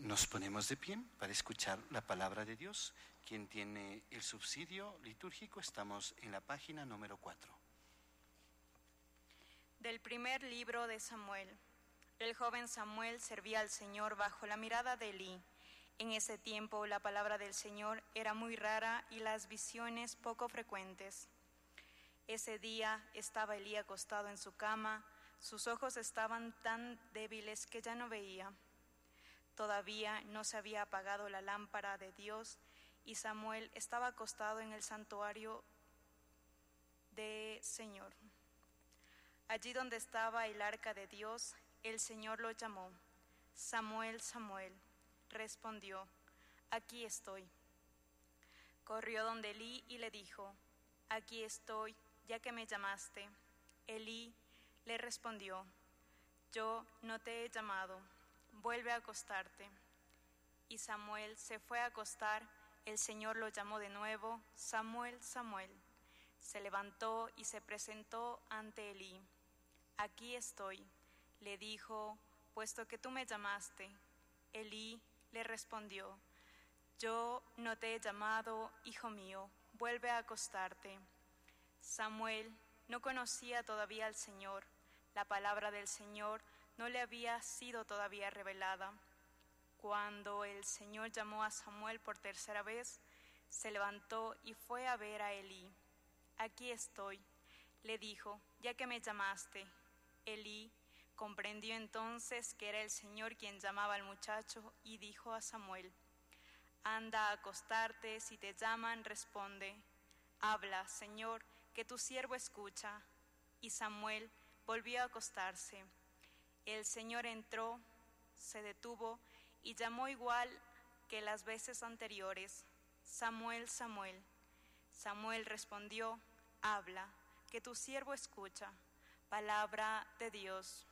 Nos ponemos de pie para escuchar la palabra de Dios. Quien tiene el subsidio litúrgico, estamos en la página número 4. Del primer libro de Samuel. El joven Samuel servía al Señor bajo la mirada de Elí. En ese tiempo la palabra del Señor era muy rara y las visiones poco frecuentes. Ese día estaba Elí acostado en su cama, sus ojos estaban tan débiles que ya no veía. Todavía no se había apagado la lámpara de Dios y Samuel estaba acostado en el santuario del Señor. Allí donde estaba el arca de Dios, el Señor lo llamó. Samuel, Samuel. Respondió, aquí estoy. Corrió donde Elí y le dijo, aquí estoy, ya que me llamaste. Elí le respondió, yo no te he llamado, vuelve a acostarte. Y Samuel se fue a acostar, el Señor lo llamó de nuevo, Samuel, Samuel. Se levantó y se presentó ante Elí. Aquí estoy, le dijo, puesto que tú me llamaste. Elí le respondió, yo no te he llamado, hijo mío, vuelve a acostarte. Samuel no conocía todavía al Señor, la palabra del Señor no le había sido todavía revelada. Cuando el Señor llamó a Samuel por tercera vez, se levantó y fue a ver a Elí. Aquí estoy, le dijo, ya que me llamaste. Elí comprendió entonces que era el Señor quien llamaba al muchacho y dijo a Samuel, anda a acostarte, si te llaman, responde. Habla, Señor, que tu siervo escucha. Y Samuel volvió a acostarse. El Señor entró, se detuvo y llamó igual que las veces anteriores, Samuel, Samuel. Samuel respondió, habla, que tu siervo escucha. Palabra de Dios.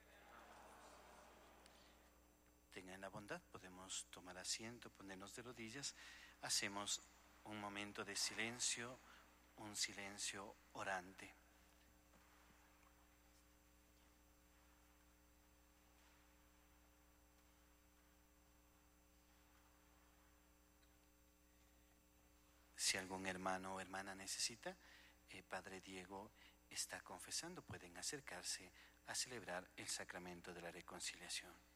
Tengan la bondad, podemos tomar asiento, ponernos de rodillas. Hacemos un momento de silencio, un silencio orante. Si algún hermano o hermana necesita, Padre Diego está confesando, pueden acercarse a celebrar el sacramento de la reconciliación.